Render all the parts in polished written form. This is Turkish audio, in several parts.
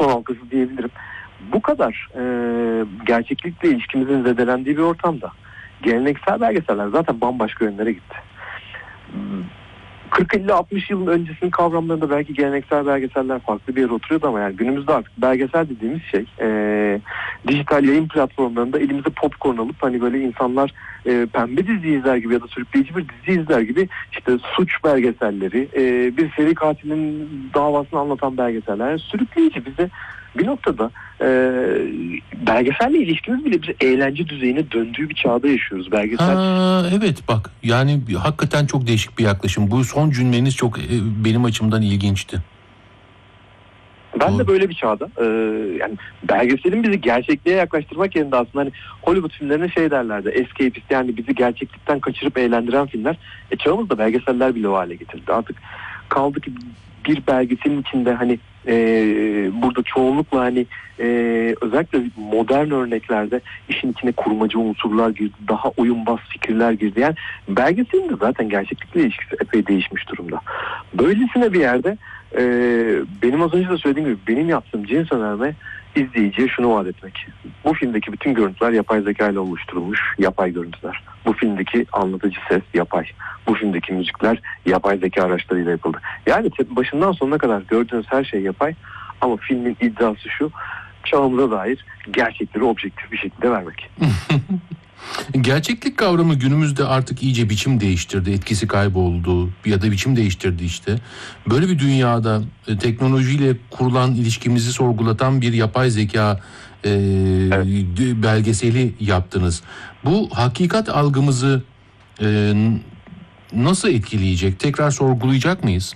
son halkası diyebilirim. Bu kadar gerçeklikle ilişkimizin zedelendiği bir ortamda geleneksel belgeseller zaten bambaşka yönlere gitti. 40-50-60 yılın öncesinin kavramlarında belki geleneksel belgeseller farklı bir yere oturuyordu ama yani günümüzde artık belgesel dediğimiz şey dijital yayın platformlarında elimize popcorn alıp hani böyle insanlar pembe dizi izler gibi ya da sürükleyici bir dizi izler gibi işte suç belgeselleri, bir seri katilin davasını anlatan belgeseller, yani sürükleyici. Bize bir noktada belgeselle ilişkimiz bile bize eğlence düzeyine döndüğü bir çağda yaşıyoruz. Belgesel. Evet bak, yani hakikaten çok değişik bir yaklaşım. Bu son cümleniz çok benim açımdan ilginçti. Ben de böyle bir çağda yani belgeselin bizi gerçekliğe yaklaştırmak yerine aslında hani Hollywood filmlerine şey derlerdi, escapist, yani bizi gerçeklikten kaçırıp eğlendiren filmler. Çağımızda belgeseller bile o hale getirdi. Artık kaldı ki bir belgeselin içinde hani burada çoğunlukla hani özellikle modern örneklerde işin içine kurmaca unsurlar girdi, daha oyunbaz fikirler girdi. Yani belgeselin de zaten gerçeklikle ilişkisi epey değişmiş durumda. Böylesine bir yerde benim az önce de söylediğim gibi benim yaptığım cins önerme izleyiciye şunu vaat etmek: bu filmdeki bütün görüntüler yapay zeka ile oluşturulmuş yapay görüntüler. Bu filmdeki anlatıcı ses yapay. Bu filmdeki müzikler yapay zeka araçlarıyla yapıldı. Yani başından sonuna kadar gördüğünüz her şey yapay ama filmin iddiası şu: çağımıza dair gerçekleri objektif bir şekilde vermek. Gerçeklik kavramı günümüzde artık iyice biçim değiştirdi, etkisi kayboldu ya da biçim değiştirdi işte. Böyle bir dünyada teknolojiyle kurulan ilişkimizi sorgulatan bir yapay zeka evet, belgeseli yaptınız. Bu hakikat algımızı nasıl etkileyecek? Tekrar sorgulayacak mıyız?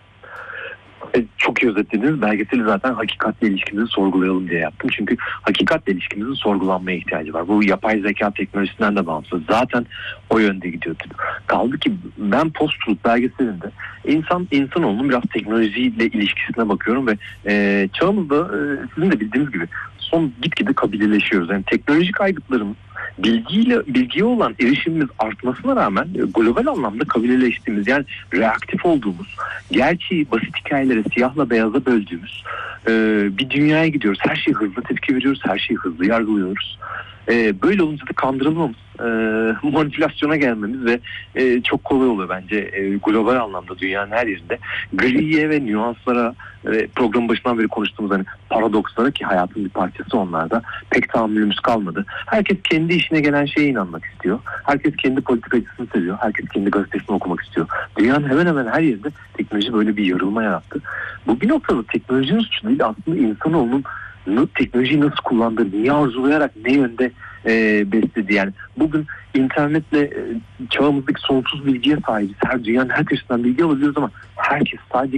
Çok iyi özetlediniz. Belgeseli zaten hakikatle ilişkimizi sorgulayalım diye yaptım. Çünkü hakikatle ilişkimizin sorgulanmaya ihtiyacı var. Bu yapay zeka teknolojisinden de bağımsız. Zaten o yönde gidiyordu. Kaldı ki ben Post-Truth belgeselinde insanoğlunun biraz teknolojiyle ilişkisine bakıyorum ve çağımızda sizin de bildiğiniz gibi gitgide kabileleşiyoruz. Yani teknolojik aygıtların bilgiye olan erişimimiz artmasına rağmen global anlamda kabileleştiğimiz, yani reaktif olduğumuz, gerçeği basit hikayelere siyahla beyaza böldüğümüz bir dünyaya gidiyoruz. Her şeye hızlı tepki veriyoruz, her şeyi hızlı yargılıyoruz. Böyle olunca da kandırılmamız, manipülasyona gelmemiz ve çok kolay oluyor bence global anlamda dünyanın her yerinde griye ve nüanslara, programın başından beri konuştuğumuz hani paradokslara, ki hayatın bir parçası onlarda, pek tahammülümüz kalmadı. Herkes kendi işine gelen şeye inanmak istiyor. Herkes kendi politikacısını seviyor. Herkes kendi gazetesini okumak istiyor. Dünyanın hemen hemen her yerinde teknoloji böyle bir yarılma yarattı. Bu bir noktada teknolojinin suçu değil, aslında insanoğlunun teknolojiyi nasıl kullandığı, niye arzulayarak ne yönde besledi. Yani bugün internetle çağımızdaki sonsuz bilgiye sahibiz. Dünyanın her köşesinden bilgi alabiliyoruz ama herkes sadece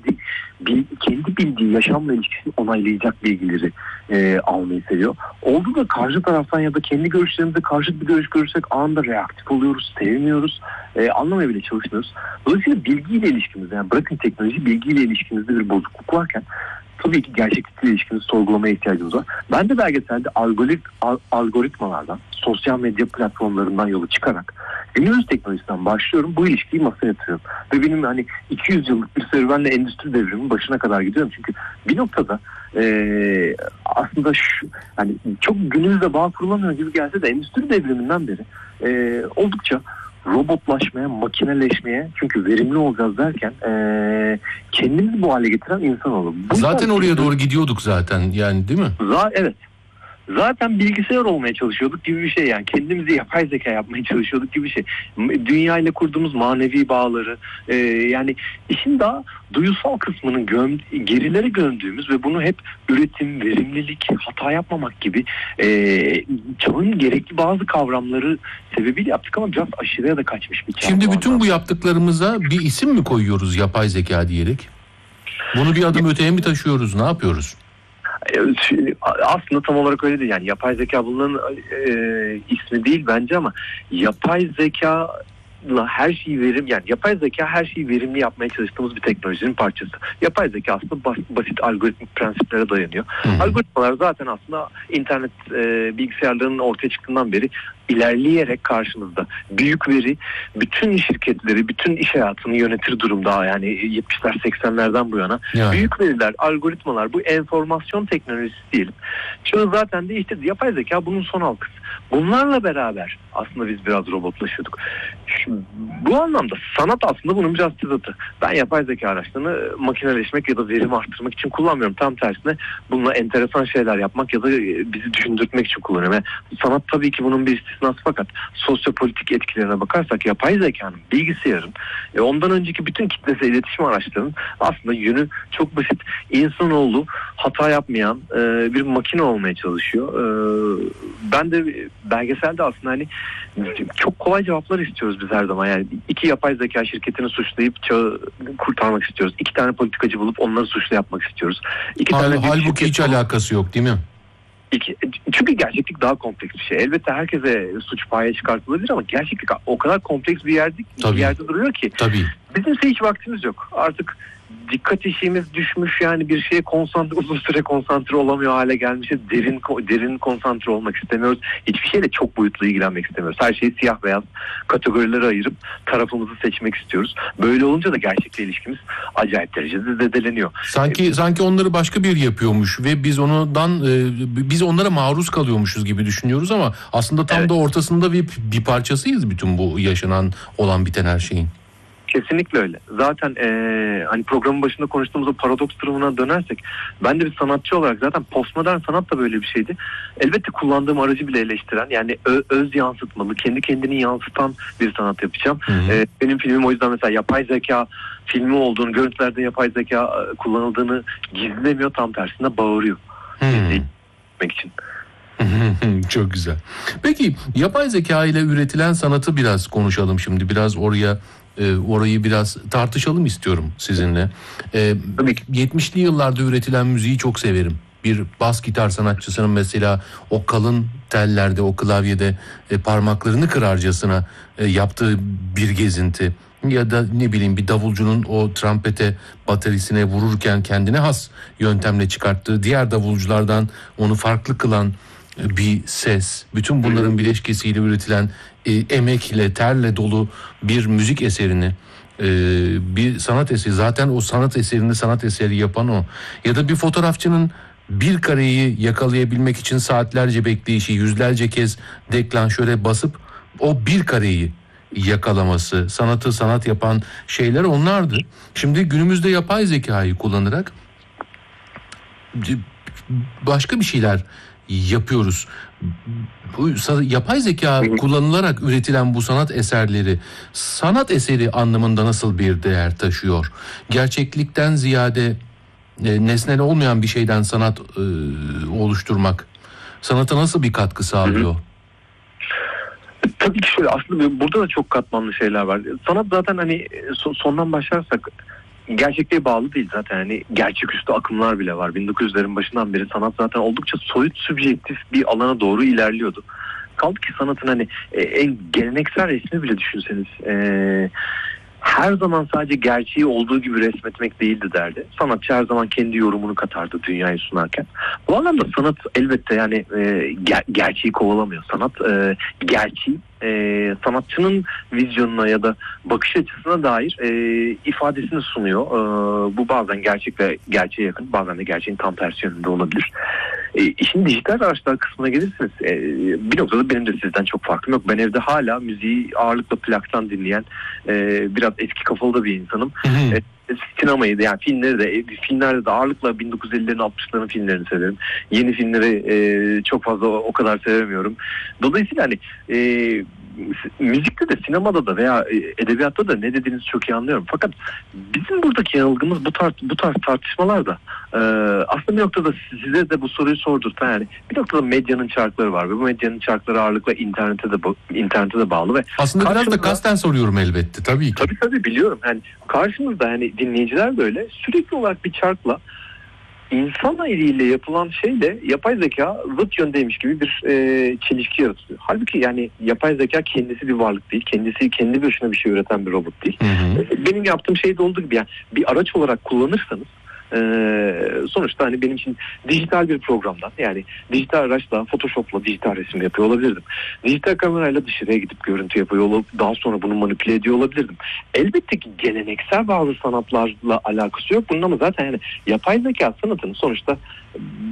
kendi bildiği, yaşamla ilişkisini onaylayacak bilgileri almayı seviyor. Oldu da karşı taraftan ya da kendi görüşlerimize karşıt bir görüş görürsek anında reaktif oluyoruz, sevmiyoruz, anlamaya bile çalışmıyoruz. Dolayısıyla bilgiyle ilişkimizde, yani bırakın teknoloji, bilgiyle ilişkimizde bir bozukluk varken tabii ki gerçeklikle ilişkimizi sorgulamaya ihtiyacımız var. Ben de belgeselde algoritmalardan, sosyal medya platformlarından yola çıkarak günümüz teknolojisinden başlıyorum. Bu ilişkiyi masaya yatırıyorum. Ve benim hani 200 yıllık bir serüvenle endüstri devriminin başına kadar gidiyorum. Çünkü bir noktada aslında hani çok günümüzde bağ kurulamıyor gibi gelse de endüstri devriminden beri oldukça robotlaşmaya, makineleşmeye, çünkü verimli olacağız derken kendimizi bu hale getiren insanoğlu. Zaten oraya doğru gidiyorduk zaten, yani değil mi? Evet. Zaten bilgisayar olmaya çalışıyorduk gibi bir şey, yani kendimizi yapay zeka yapmaya çalışıyorduk gibi bir şey. Dünya ile kurduğumuz manevi bağları, yani işin daha duyusal kısmının gerilere gömdüğümüz ve bunu hep üretim, verimlilik, hata yapmamak gibi çağın gerekli bazı kavramları sebebiyle yaptık ama biraz aşırıya da kaçmış bir çağ. Şimdi bütün bu yaptıklarımıza bir isim mi koyuyoruz yapay zeka diyerek? Bunu bir adım öteye mi taşıyoruz? Ne yapıyoruz? Aslında tam olarak öyle değil. Yani yapay zeka bunların ismi değil bence ama yapay zeka her şeyi yani yapay zeka her şeyi verimli yapmaya çalıştığımız bir teknolojinin parçası. Yapay zeka aslında basit algoritmik prensiplere dayanıyor. Algoritmalar zaten aslında internet bilgisayarlarının ortaya çıktığından beri ilerleyerek karşımızda. Büyük veri bütün şirketleri, bütün iş hayatını yönetir durumda. Yani 70'ler 80'lerden bu yana. Yani. Büyük veriler, algoritmalar, bu enformasyon teknolojisi diyelim. Çoğu zaten değiştirdi. Yapay zeka bunun son halkası. Bunlarla beraber aslında biz biraz robotlaşıyorduk. Bu anlamda sanat aslında bunun biraz tezatı. Ben yapay zeka araçlarını makineleşmek ya da verimi arttırmak için kullanmıyorum. Tam tersine bununla enteresan şeyler yapmak ya da bizi düşündürtmek için kullanıyorum. Yani sanat tabii ki bunun bir istisnası, fakat sosyopolitik etkilerine bakarsak yapay zekanın, bilgisayarın, ondan önceki bütün kitlesel iletişim araçlarının aslında yönü çok basit. İnsanoğlu hata yapmayan bir makine olmaya çalışıyor. Ben de belgeselde aslında hani çok kolay cevaplar istiyoruz biz her zaman. Yani 2 yapay zeka şirketini suçlayıp çağı kurtarmak istiyoruz. 2 tane politikacı bulup onları suçlu yapmak istiyoruz. Halbuki hiç alakası yok değil mi? Çünkü gerçeklik daha kompleks bir şey. Elbette herkese suç paya çıkartılabilir ama gerçeklik o kadar kompleks bir yerde duruyor ki. Tabii. Bizimse hiç vaktimiz yok. Artık dikkat eşiğimiz düşmüş, yani bir şeye uzun süre konsantre olamıyor hale gelmişiz. Derin konsantre olmak istemiyoruz. Hiçbir şeyle çok boyutlu ilgilenmek istemiyoruz. Her şeyi siyah beyaz kategorilere ayırıp tarafımızı seçmek istiyoruz. Böyle olunca da gerçekle ilişkimiz acayip derecede zedeleniyor. Sanki onları başka biri yapıyormuş ve biz onlara maruz kalıyormuşuz gibi düşünüyoruz ama aslında tam da ortasında bir parçasıyız bütün bu yaşanan olan biten her şeyin. Kesinlikle öyle. Zaten hani programın başında konuştuğumuz o paradoks durumuna dönersek, ben de bir sanatçı olarak zaten postmodern sanat da böyle bir şeydi. Elbette kullandığım aracı bile eleştiren, yani öz yansıtmalı, kendi kendini yansıtan bir sanat yapacağım. Benim filmim o yüzden mesela yapay zeka filmi olduğunu, görüntülerde yapay zeka kullanıldığını gizlemiyor, tam tersine bağırıyor. Gizlemek için. Çok güzel. Peki yapay zeka ile üretilen sanatı biraz konuşalım şimdi. Biraz orayı biraz tartışalım istiyorum sizinle. 70'li yıllarda üretilen müziği çok severim. Bir bas gitar sanatçısının mesela o kalın tellerde, o klavyede parmaklarını kırarcasına yaptığı bir gezinti. Ya da ne bileyim bir davulcunun o trompete, batarisine vururken kendine has yöntemle çıkarttığı, diğer davulculardan onu farklı kılan bir ses. Bütün bunların bileşkesiyle üretilen emekle, terle dolu bir müzik eserini, bir sanat eseri, zaten o sanat eserini sanat eseri yapan o. Ya da bir fotoğrafçının bir kareyi yakalayabilmek için saatlerce bekleyişi, yüzlerce kez deklanşöre basıp o bir kareyi yakalaması, sanatı sanat yapan şeyler onlardı. Şimdi günümüzde yapay zekayı kullanarak başka bir şeyler yapıyoruz. Bu yapay zeka kullanılarak üretilen bu sanat eserleri sanat eseri anlamında nasıl bir değer taşıyor? Gerçeklikten ziyade nesnel olmayan bir şeyden sanat oluşturmak sanata nasıl bir katkı sağlıyor? Tabii ki şöyle, aslında burada da çok katmanlı şeyler var. Sanat zaten hani sondan başlarsak gerçekliğe bağlı değil zaten, hani gerçeküstü akımlar bile var. 1900'lerin başından beri sanat zaten oldukça soyut, subjektif bir alana doğru ilerliyordu. Kaldı ki sanatın hani en geleneksel resmi bile düşünseniz her zaman sadece gerçeği olduğu gibi resmetmek değildi derdi. Sanatçı her zaman kendi yorumunu katardı dünyayı sunarken. Bu anlamda sanat elbette yani gerçeği kovalamıyor. Sanat gerçeği sanatçının vizyonuna ya da bakış açısına dair ifadesini sunuyor. Bu bazen gerçeğe yakın, bazen de gerçeğin tam tersi yönünde olabilir. İşin dijital araçlar kısmına gelirseniz bir noktada benim de sizden çok farkım yok. Ben evde hala müziği ağırlıkla plaktan dinleyen biraz eski kafalı da bir insanım. Sinemayı da, yani filmlerde de ağırlıkla 1950'lerin 60'ların filmlerini severim. Yeni filmleri çok fazla o kadar sevemiyorum. Dolayısıyla hani müzikte de, sinemada da veya edebiyatta da ne dediğinizi çok iyi anlıyorum. Fakat bizim buradaki yanılgımız bu tarz tartışmalarda aslında bir noktada size de bu soruyu sordurtan, yani bir noktada medyanın çarkları var ve bu medyanın çarkları ağırlıkla internete de bağlı ve aslında biraz da kasten soruyorum elbette, tabii ki. Tabii biliyorum. Yani karşımızda hani dinleyiciler böyle sürekli olarak bir çarkla insan eliyle yapılan şeyle yapay zeka zıt yöndeymiş gibi bir çelişki yaratıyor. Halbuki yani yapay zeka kendisi bir varlık değil. Kendisi kendi başına bir şey üreten bir robot değil. Hı hı. Benim yaptığım şey de olduğu gibi yani bir araç olarak kullanırsanız sonuçta hani benim için dijital bir programdan, yani dijital araçla, Photoshop'la dijital resim yapıyor olabilirdim. Dijital kamerayla dışarıya gidip görüntü yapıyor daha sonra bunu manipüle ediyor olabilirdim. Elbette ki geleneksel bazı sanatlarla alakası yok bunun, ama zaten yani yapay zeka sanatının sonuçta